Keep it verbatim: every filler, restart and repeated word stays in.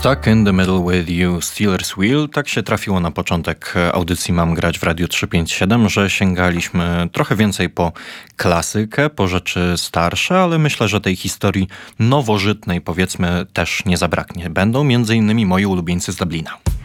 Stuck in the Middle with You, Steelers Wheel. Tak się trafiło na początek audycji Mam grać w Radiu trzysta pięćdziesiąt siedem, że sięgaliśmy trochę więcej po klasykę, po rzeczy starsze, ale myślę, że tej historii nowożytnej, powiedzmy, też nie zabraknie. Będą między innymi moi ulubieńcy z Dublina.